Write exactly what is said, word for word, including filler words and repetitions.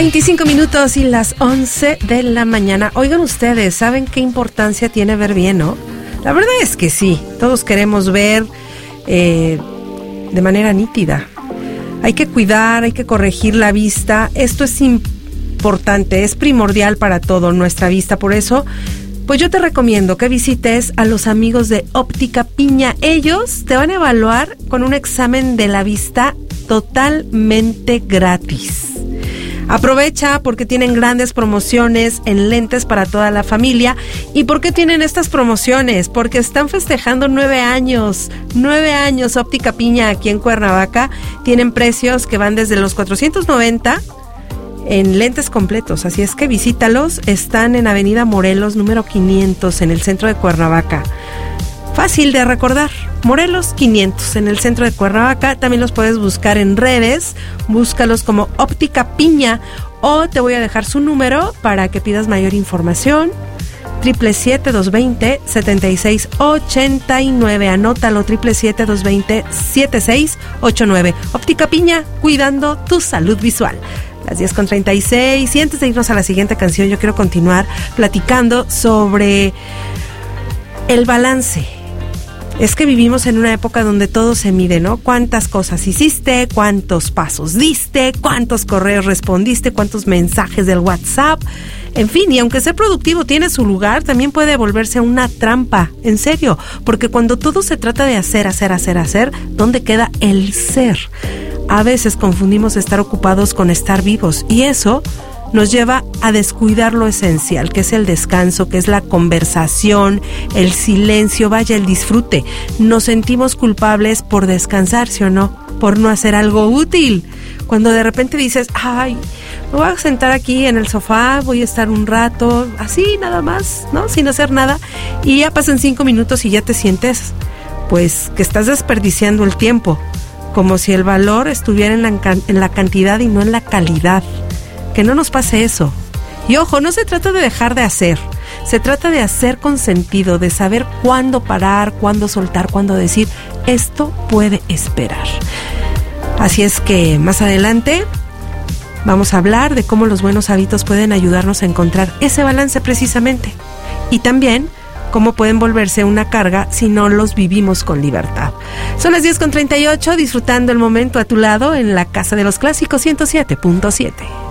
veinticinco minutos y las once de la mañana. Oigan ustedes, ¿saben qué importancia tiene ver bien, no? La verdad es que sí, todos queremos ver eh, de manera nítida. Hay que cuidar, hay que corregir la vista. Esto es importante, es primordial para todo, nuestra vista. Por eso, pues yo te recomiendo que visites a los amigos de Óptica Piña. Ellos te van a evaluar con un examen de la vista totalmente gratis. Aprovecha porque tienen grandes promociones en lentes para toda la familia. ¿Y por qué tienen estas promociones? Porque están festejando nueve años, nueve años Óptica Piña aquí en Cuernavaca. Tienen precios que van desde los cuatrocientos noventa en lentes completos, así es que visítalos. Están en Avenida Morelos, número quinientos, en el centro de Cuernavaca. Fácil de recordar, Morelos quinientos, en el centro de Cuernavaca. También los puedes buscar en redes, búscalos como Óptica Piña, o te voy a dejar su número para que pidas mayor información. siete siete siete, dos dos cero, siete seis ocho nueve, anótalo, siete siete siete, dos dos cero, siete seis ocho nueve. Óptica Piña, cuidando tu salud visual. Las diez con treinta y seis, y antes de irnos a la siguiente canción, yo quiero continuar platicando sobre el balance. Es que vivimos en una época donde todo se mide, ¿no? ¿Cuántas cosas hiciste? ¿Cuántos pasos diste? ¿Cuántos correos respondiste? ¿Cuántos mensajes del WhatsApp? En fin, y aunque ser productivo tiene su lugar, también puede volverse una trampa, en serio, porque cuando todo se trata de hacer, hacer, hacer, hacer, ¿dónde queda el ser? A veces confundimos estar ocupados con estar vivos, y eso nos lleva a descuidar lo esencial, que es el descanso, que es la conversación, el silencio, vaya, el disfrute. Nos sentimos culpables por descansar, ¿sí o no? Por no hacer algo útil. Cuando de repente dices, ay, me voy a sentar aquí en el sofá, voy a estar un rato, así nada más, ¿no? Sin hacer nada, y ya pasan cinco minutos y ya te sientes, pues, que estás desperdiciando el tiempo, como si el valor estuviera en la, en la cantidad y no en la calidad. Que no nos pase eso. Y ojo, no se trata de dejar de hacer, se trata de hacer con sentido, de saber cuándo parar, cuándo soltar, cuándo decir, esto puede esperar. Así es que más adelante vamos a hablar de cómo los buenos hábitos pueden ayudarnos a encontrar ese balance precisamente. Y también cómo pueden volverse una carga si no los vivimos con libertad. Son las diez con treinta y ocho, disfrutando el momento a tu lado en la Casa de los Clásicos ciento siete punto siete.